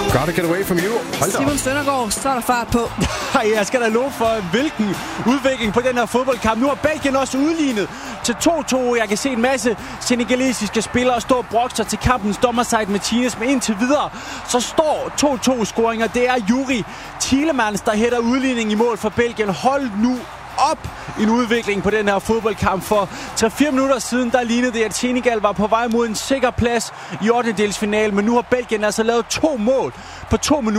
Gotta get away from you. Hold da. Simon Søndergaard, så er der fart på. Jeg skal da love for, hvilken udvikling på den her fodboldkamp. Nu har Belgien også udlignet til 2-2. Jeg kan se en masse senegalesiske spillere stå og brokke sig til kampens dommer Martinez, men indtil videre så står 2-2-scoringer. Det er Yuri Tielemans, der hætter udligning i mål for Belgien. Hold nu op en udvikling på den her fodboldkamp. For 3-4 minutter siden, der lignede det, at Senegal var på vej mod en sikker plads i 8. delsfinalen, men nu har Belgien altså lavet 2 mål på 2 minutter.